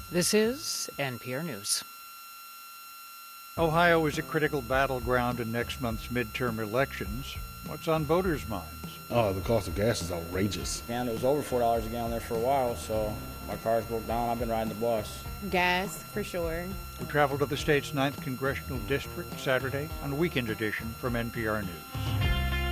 This is NPR News. Ohio is a critical battleground in next month's midterm elections. What's on voters' minds? The cost of gas is outrageous. And it was over $4 a gallon there for a while, so my car's broke down. I've been riding the bus. Gas, for sure. We travel to the state's 9th Congressional District Saturday on a weekend edition from NPR News.